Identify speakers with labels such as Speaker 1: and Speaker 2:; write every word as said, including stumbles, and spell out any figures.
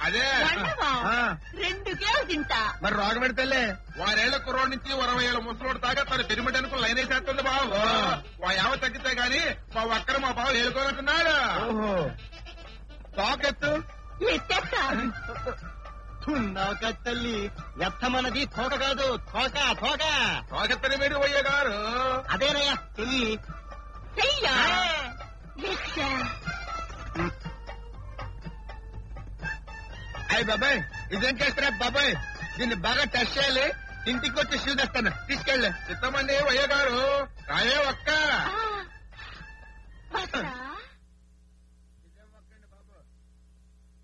Speaker 1: అదే
Speaker 2: రెండు కేలు తింటా.
Speaker 1: మరి రోగ పెడితేలే వారేళ్ల కుర్రోడి నుంచి అరవై ఏళ్ళ ముసలోడు దాకా తన పిరిమిడనుకు లైన్ వేసేస్తుంది బాబు. వా యావ తగ్గితే గాని మా ఒక్కరు మా బాబు ఏలుకోనుకున్నాడు. తోకెత్తు
Speaker 2: ఎత్తేస్తా.
Speaker 3: తల్లి ఎత్తమన్నది తోక కాదు, తోక తోక.
Speaker 1: తోకెత్తని మీరు పోయే గారు.
Speaker 3: అదేనయ్యా చెయ్యి.
Speaker 2: చెయ్యా ఎత్తా.
Speaker 1: అయ్యి బాబాయ్ ఇదేం చేస్తారా బాబాయ్, దీన్ని బాగా టెస్ట్ చేయాలి. ఇంటికి వచ్చి షూ తెస్తాను, తీసుకెళ్ళి. చిత్తమండి అయ్య గారు రాయే ఒక్క.